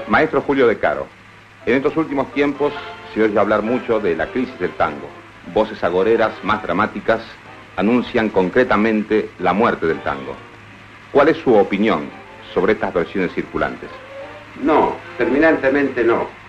Maestro Julio De Caro, en estos últimos tiempos se oye hablar mucho de la crisis del tango. Voces agoreras más dramáticas anuncian concretamente la muerte del tango. ¿Cuál es su opinión sobre estas versiones circulantes? No, terminantemente no.